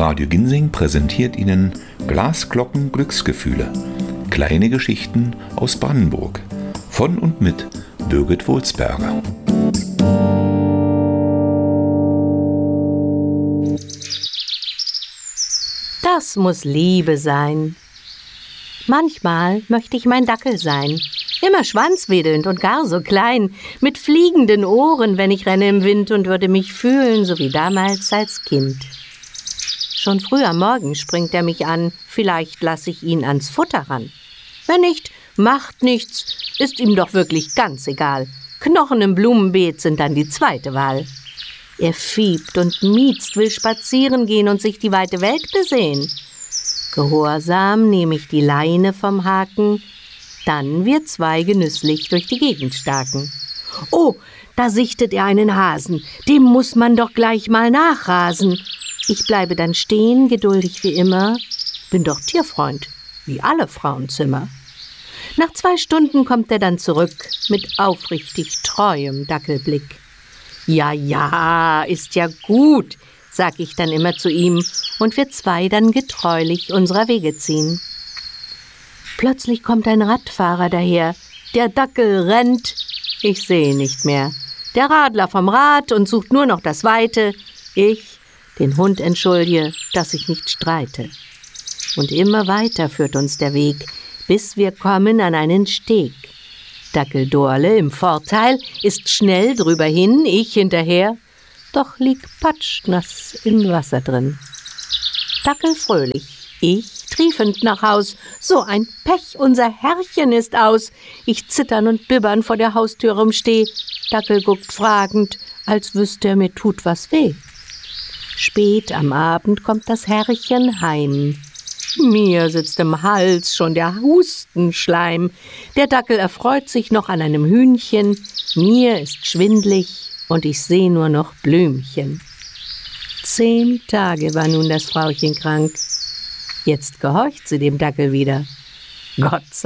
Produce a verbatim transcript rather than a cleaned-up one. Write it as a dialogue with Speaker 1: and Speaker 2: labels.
Speaker 1: Radio Ginsing präsentiert Ihnen Glasglocken Glücksgefühle. Kleine Geschichten aus Brandenburg. Von und mit Birgit Wulsberger.
Speaker 2: Das muss Liebe sein. Manchmal möchte ich mein Dackel sein, immer schwanzwedelnd und gar so klein, mit fliegenden Ohren, wenn ich renne im Wind, und würde mich fühlen, so wie damals als Kind. Schon früh am Morgen springt er mich an, vielleicht lasse ich ihn ans Futter ran. Wenn nicht, macht nichts, ist ihm doch wirklich ganz egal. Knochen im Blumenbeet sind dann die zweite Wahl. Er fiebt und mietzt, will spazieren gehen und sich die weite Welt besehen. Gehorsam nehme ich die Leine vom Haken, dann wir zwei genüsslich durch die Gegend starken. Oh, da sichtet er einen Hasen, dem muss man doch gleich mal nachrasen. Ich bleibe dann stehen, geduldig wie immer, bin doch Tierfreund, wie alle Frauenzimmer. Nach zwei Stunden kommt er dann zurück, mit aufrichtig treuem Dackelblick. Ja, ja, ist ja gut, sag ich dann immer zu ihm, und wir zwei dann getreulich unserer Wege ziehen. Plötzlich kommt ein Radfahrer daher, der Dackel rennt, ich sehe nicht mehr. Der Radler vom Rad und sucht nur noch das Weite, ich den Hund entschuldige, dass ich nicht streite. Und immer weiter führt uns der Weg, bis wir kommen an einen Steg. Dackel Dorle im Vorteil ist schnell drüber hin, ich hinterher, doch liegt patschnass im Wasser drin. Dackel fröhlich, ich triefend nach Haus, so ein Pech, unser Herrchen ist aus. Ich zittern und bibbern vor der Haustür rumsteh, Dackel guckt fragend, als wüsste er, mir tut was weh. Spät am Abend kommt das Herrchen heim. Mir sitzt im Hals schon der Hustenschleim. Der Dackel erfreut sich noch an einem Hühnchen. Mir ist schwindlig und ich seh nur noch Blümchen. Zehn Tage war nun das Frauchen krank. Jetzt gehorcht sie dem Dackel wieder. Gott